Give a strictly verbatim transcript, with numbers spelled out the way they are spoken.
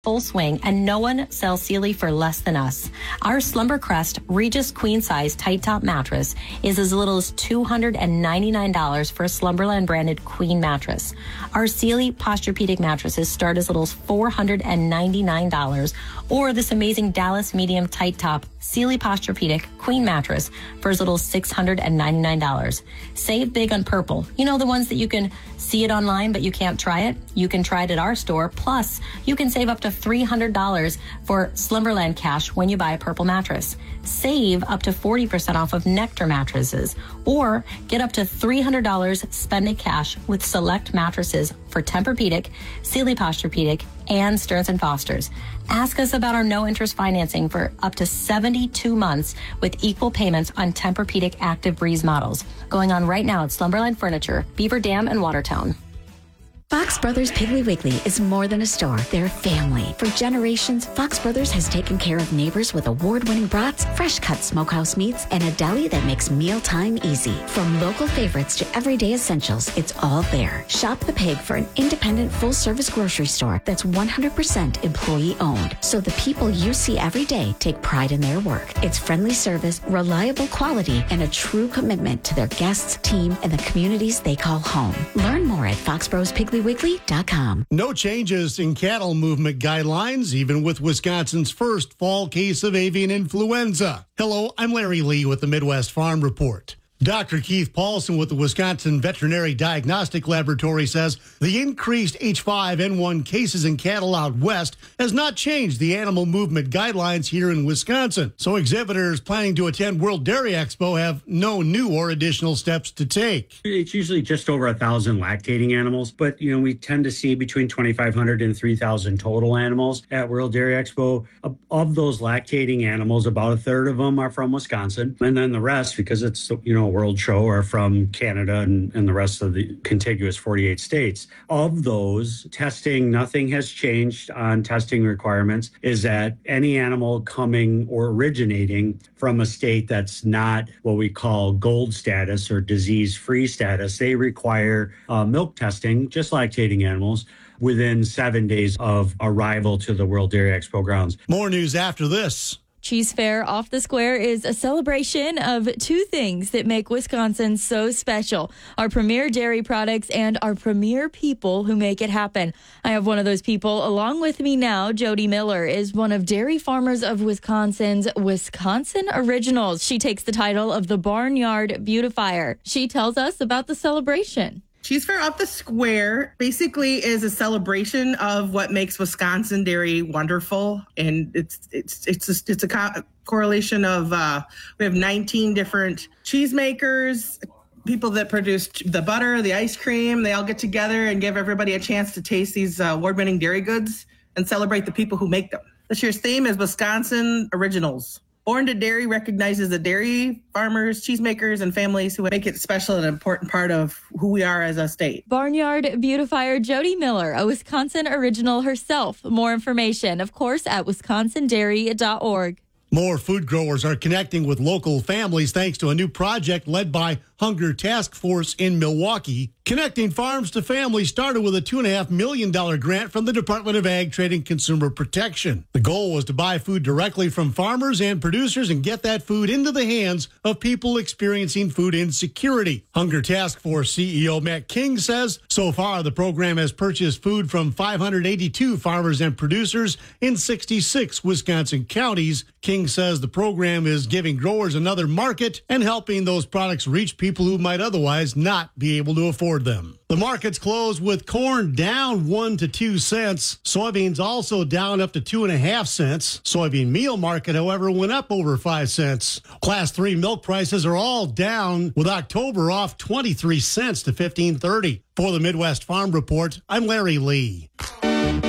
full swing, and no one sells Sealy for less than us. Our Slumbercrest Regis Queen Size Tight Top Mattress is as little as two hundred ninety-nine dollars for a Slumberland branded Queen mattress. Our Sealy Posturepedic mattresses start as little as four hundred ninety-nine dollars, or this amazing Dallas Medium Tight Top Sealy Posturepedic Queen mattress for as little as six hundred ninety-nine dollars. Save big on Purple. You know, the ones that you can see it online, but you can't try it? You can try it at our store. Plus, you can save up to three hundred dollars for Slumberland cash when you buy a Purple mattress. Save up to forty percent off of Nectar mattresses, or get up to three hundred dollars spending cash with select mattresses for Tempur-Pedic, Sealy Posturepedic, and Stearns and Foster's. Ask us about our no-interest financing for up to seventy-two months with equal payments on Tempur-Pedic Active Breeze models. Going on right now at Slumberland Furniture, Beaver Dam, and Watertown. Fox Brothers Piggly Wiggly is more than a store. They're family. For generations, Fox Brothers has taken care of neighbors with award-winning brats, fresh-cut smokehouse meats, and a deli that makes mealtime easy. From local favorites to everyday essentials, it's all there. Shop the Pig for an independent, full-service grocery store that's one hundred percent employee-owned, so the people you see every day take pride in their work. It's friendly service, reliable quality, and a true commitment to their guests, team, and the communities they call home. Learn more at fox bros piggly wiggly dot com. No changes in cattle movement guidelines, even with Wisconsin's first fall case of avian influenza. Hello, I'm Larry Lee with the Midwest Farm Report. Doctor Keith Paulson with the Wisconsin Veterinary Diagnostic Laboratory says the increased H five N one cases in cattle out west has not changed the animal movement guidelines here in Wisconsin. So exhibitors planning to attend World Dairy Expo have no new or additional steps to take. It's usually just over a thousand lactating animals, but you know we tend to see between twenty-five hundred and three thousand total animals at World Dairy Expo. Of those lactating animals, about a third of them are from Wisconsin, and then the rest, because it's you know World Show, are from Canada and, and the rest of the contiguous forty-eight states. Of those, testing, nothing has changed on testing requirements, is that any animal coming or originating from a state that's not what we call gold status or disease-free status, they require uh, milk testing, just lactating animals, within seven days of arrival to the World Dairy Expo grounds. More news after this. Cheese Fair Off the Square is a celebration of two things that make Wisconsin so special: our premier dairy products and our premier people who make it happen. I have one of those people along with me now. Jody Miller is one of Dairy Farmers of Wisconsin's Wisconsin Originals. She takes the title of the Barnyard Beautifier. She tells us about the celebration. Cheese Fair Off the Square basically is a celebration of what makes Wisconsin dairy wonderful, and it's it's it's a, it's a co- correlation of uh, we have nineteen different cheesemakers, people that produce the butter, the ice cream. They all get together and give everybody a chance to taste these uh, award-winning dairy goods and celebrate the people who make them. This year's theme is Wisconsin Originals. Born to Dairy recognizes the dairy farmers, cheesemakers, and families who make it special and an important part of who we are as a state. Barnyard Beautifier Jody Miller, a Wisconsin original herself. More information, of course, at wisconsin dairy dot org. More food growers are connecting with local families thanks to a new project led by Hunger Task Force in Milwaukee. Connecting Farms to Families started with a two point five million dollars grant from the Department of Ag, Trade, and Consumer Protection. The goal was to buy food directly from farmers and producers and get that food into the hands of people experiencing food insecurity. Hunger Task Force C E O Matt King says so far the program has purchased food from five hundred eighty-two farmers and producers in sixty-six Wisconsin counties. King says the program is giving growers another market and helping those products reach people who might otherwise not be able to afford them. The markets closed with corn down one to two cents. Soybeans also down up to two and a half cents. Soybean meal market, however, went up over five cents. Class three milk prices are all down, with October off twenty-three cents to fifteen thirty. For the Midwest Farm Report, I'm Larry Lee.